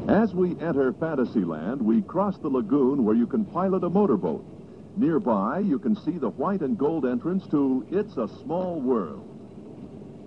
As we enter Fantasyland, we cross the lagoon where you can pilot a motorboat. Nearby, you can see the white and gold entrance to It's a Small World.